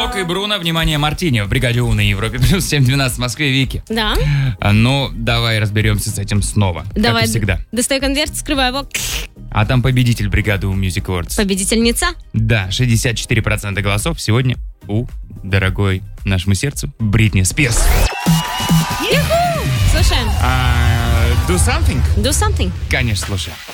Док и Бруно, внимание, Мартини в бригаде У на Европе. Плюс 7:12 в Москве, Вики. Да. Ну, давай разберемся с этим снова. Давай, как и всегда. достаю конверт, скрываю его. А там победитель бригады У Music Awards. Победительница. Да, 64% голосов сегодня у дорогой нашему сердцу Бритни Спирс. Слушаем. Do something? Do something. Конечно, слушаем.